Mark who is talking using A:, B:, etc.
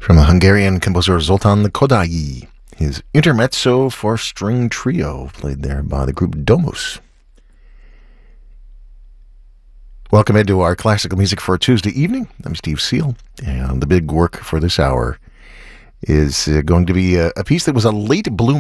A: from the Hungarian composer Zoltán Kodály. His Intermezzo for String Trio, played there by the group Domus. Welcome into our classical music for Tuesday evening. I'm Steve Seal, and the big work for this hour is going to be a piece that was a late bloomer